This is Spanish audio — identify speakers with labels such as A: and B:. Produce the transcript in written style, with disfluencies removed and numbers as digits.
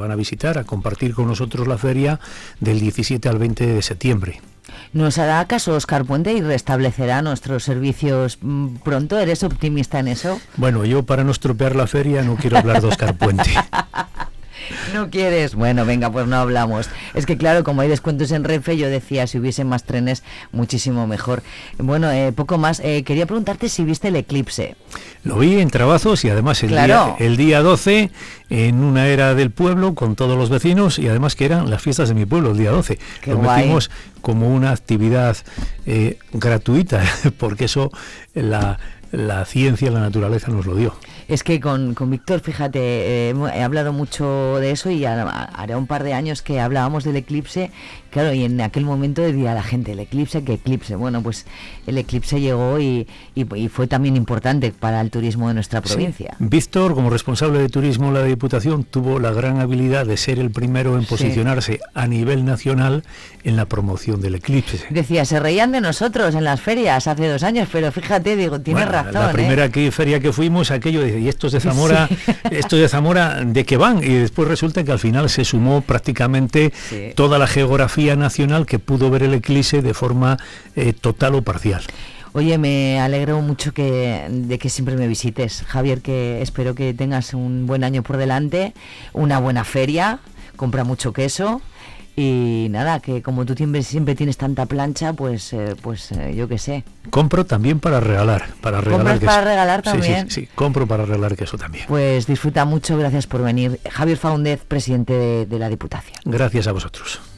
A: van a visitar, a compartir con nosotros la feria del 17 al 20 de septiembre.
B: ¿Nos hará caso Óscar Puente y restablecerá nuestros servicios pronto? ¿Eres optimista en eso?
A: Bueno, yo para no estropear la feria no quiero hablar de Óscar Puente.
B: ¿No quieres? Bueno, venga, pues no hablamos. Es que claro, como hay descuentos en Renfe, yo decía, si hubiese más trenes, muchísimo mejor. Bueno, poco más. Quería preguntarte si viste el eclipse.
A: Lo vi en Trabazos y además el día 12, en una era del pueblo, con todos los vecinos, y además que eran las fiestas de mi pueblo, el día 12. Lo metimos como una actividad gratuita, porque eso la ciencia, la naturaleza nos lo dio.
B: Es que con Víctor, fíjate, he hablado mucho de eso y hará un par de años que hablábamos del eclipse, claro, y en aquel momento decía la gente, el eclipse, ¿qué eclipse? Bueno, pues el eclipse llegó y fue también importante para el turismo de nuestra provincia.
A: Sí. Víctor, como responsable de turismo de la Diputación, tuvo la gran habilidad de ser el primero en posicionarse a nivel nacional en la promoción del eclipse.
B: Decía, se reían de nosotros en las ferias hace 2 años, pero fíjate, digo, tienes razón.
A: La primera feria que fuimos, aquello de, y estos de Zamora, estos de Zamora, ¿de qué van? Y después resulta que al final se sumó prácticamente toda la geografía nacional que pudo ver el eclipse de forma total o parcial.
B: Oye, me alegro mucho de que siempre me visites, Javier, que espero que tengas un buen año por delante, una buena feria, compra mucho queso. Y nada, que como tú siempre tienes tanta plancha, pues yo qué sé.
A: Compro también para regalar.
B: ¿Compras
A: queso.
B: Para regalar también?
A: Sí, compro para regalar queso también.
B: Pues disfruta mucho, gracias por venir. Javier Faúndez, presidente de la Diputación.
A: Gracias a vosotros.